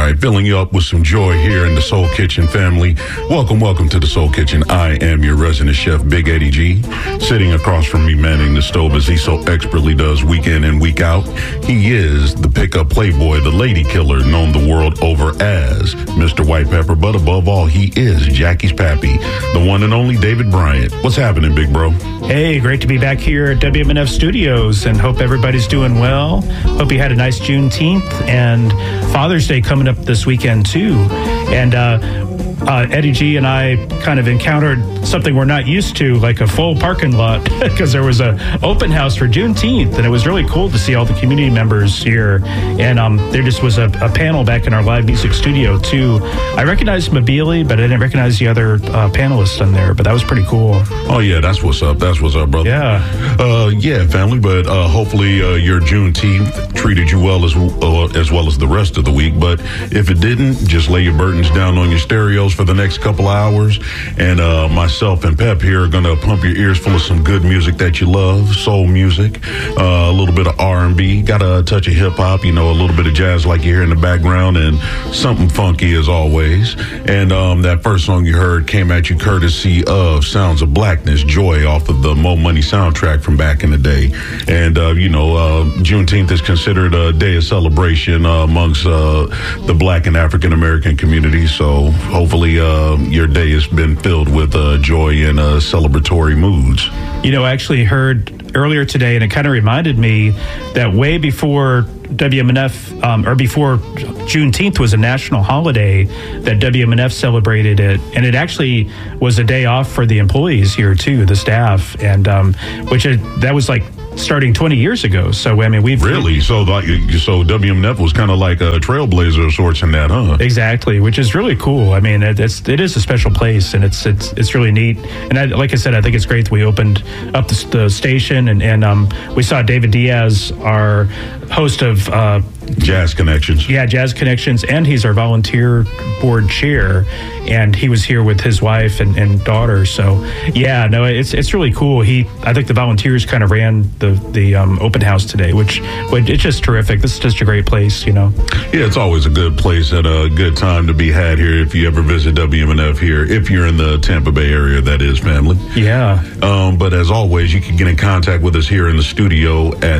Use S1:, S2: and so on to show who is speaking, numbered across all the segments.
S1: right, filling you up with some joy here in the Soul Kitchen family. Welcome to the Soul Kitchen. I am your resident chef, Big Eddie G. Sitting across from me manning the stove as he so expertly does week in and week out. He is the pickup playboy, the lady killer, known the world over as Mr. White Pepper. But above all, he is Jackie's pappy, the one and only David Bryant. What's happening, big bro?
S2: Hey, great to be back here at WMNF Studios, and hope everybody's doing well. Hope you had a nice Juneteenth and Father's Day coming up this weekend too. And Eddie G and I kind of encountered something we're not used to, like a full parking lot, because there was a open house for Juneteenth, and it was really cool to see all the community members here. And there just was a panel back in our live music studio too. I recognized Mabili, but I didn't recognize the other panelists on there, but that was pretty cool.
S1: Oh yeah, that's what's up, brother.
S2: Yeah,
S1: family, but hopefully your Juneteenth treated you well as well as the rest of the week. But if it didn't, just lay your burdens down on your stereos for the next couple hours, and myself and Pep here are gonna pump your ears full of some good music that you love, soul music, a little bit of R&B, got a touch of hip-hop, a little bit of jazz like you hear in the background, and something funky as always. And that first song you heard came at you courtesy of Sounds of Blackness, Joy, off of the Mo Money soundtrack from back in the day. And Juneteenth is considered a day of celebration amongst the Black and African American community, so hopefully your day has been filled with joy and celebratory moods.
S2: I actually heard earlier today, and it kind of reminded me that way before WMNF, or before Juneteenth was a national holiday, that WMNF celebrated it, and it actually was a day off for the employees here too, the staff, and that was like starting 20 years ago. So I mean,
S1: so WMNF was kind of like a trailblazer of sorts in that, huh?
S2: Exactly, which is really cool. I mean, it is a special place, and it's really neat. And like I said, I think it's great that we opened up the station, and we saw David Diaz, our host of
S1: Jazz Connections.
S2: Yeah, Jazz Connections, and he's our volunteer board chair, and he was here with his wife and daughter. So yeah, no, it's really cool. I think the volunteers kind of ran the open house today, which it's just terrific. This is just a great place,
S1: Yeah, it's always a good place and a good time to be had here if you ever visit WMNF here, if you're in the Tampa Bay area, that is, family.
S2: Yeah.
S1: But as always, you can get in contact with us here in the studio at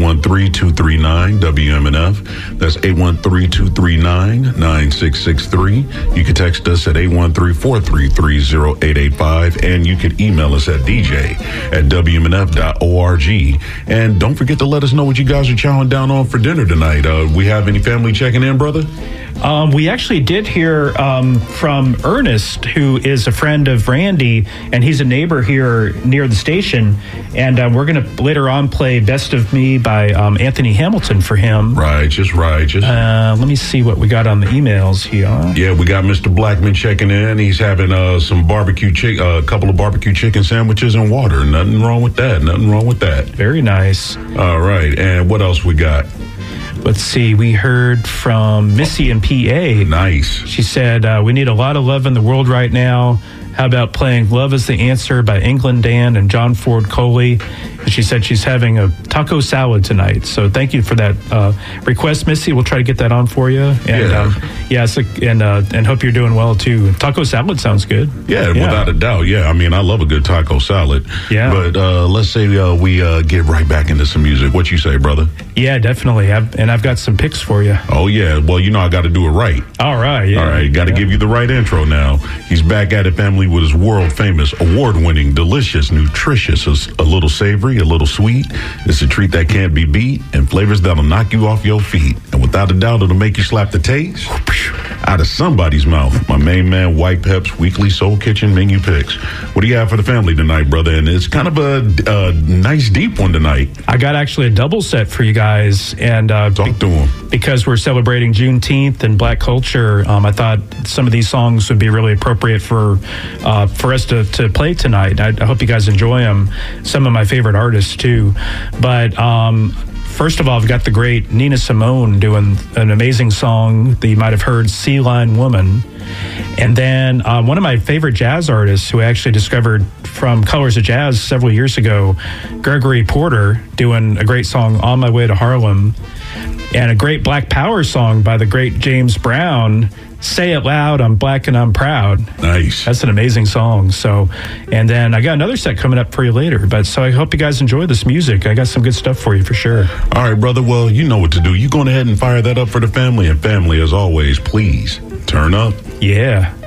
S1: 813-239-WMNF. That's 813-239-9663. You can text us at 813-433-0885, and you can email us at dj@wmnf.org. And don't forget to let us know what you guys are chowing down on for dinner tonight. We have any family checking in, brother?
S2: We actually did hear from Ernest, who is a friend of Randy, and he's a neighbor here near the station. And we're going to later on play Best of Me by Anthony Hamilton for him.
S1: Righteous.
S2: Let me see what we got on the emails here.
S1: Yeah, we got Mr. Blackman checking in. He's having a couple of barbecue chicken sandwiches and water. Nothing wrong with that.
S2: Very nice.
S1: All right. And what else we got?
S2: Let's see. We heard from Missy in PA.
S1: Nice.
S2: She said, we need a lot of love in the world right now. How about playing Love is the Answer by England Dan and John Ford Coley? And she said she's having a taco salad tonight. So thank you for that request, Missy. We'll try to get that on for you. And and hope you're doing well too. Taco salad sounds good.
S1: Yeah, without a doubt. Yeah, I mean, I love a good taco salad.
S2: Yeah.
S1: But let's say we get right back into some music. What you say, brother?
S2: Yeah, definitely. I've got some picks for you.
S1: Oh yeah. Well, I got to do it right.
S2: All right. Yeah.
S1: All right. Got to give you the right intro now. He's back at it, family, with his world famous, award-winning, delicious, nutritious, a little savory, a little sweet. It's a treat that can't be beat, and flavors that'll knock you off your feet. And without a doubt, it'll make you slap the taste out of somebody's mouth. My main man, White Pep's weekly Soul Kitchen menu picks. What do you have for the family tonight, brother? And it's kind of a nice deep one tonight.
S2: I got actually a double set for you guys, and
S1: talk to them.
S2: Because we're celebrating Juneteenth and Black culture. I thought some of these songs would be really appropriate for us to play tonight. I hope you guys enjoy them. Some of my favorite artists too, but. First of all, I've got the great Nina Simone doing an amazing song that you might have heard, Sea Lion Woman. And then one of my favorite jazz artists who I actually discovered from Colors of Jazz several years ago, Gregory Porter, doing a great song, On My Way to Harlem. and a great Black Power song by the great James Brown. Say It Loud, I'm Black and I'm Proud.
S1: Nice.
S2: That's an amazing song. So, and then I got another set coming up for you later. But so I hope you guys enjoy this music. I got some good stuff for you for sure.
S1: All right, brother. Well, you know what to do. You go ahead and fire that up for the family. And family, as always, please turn up.
S2: Yeah.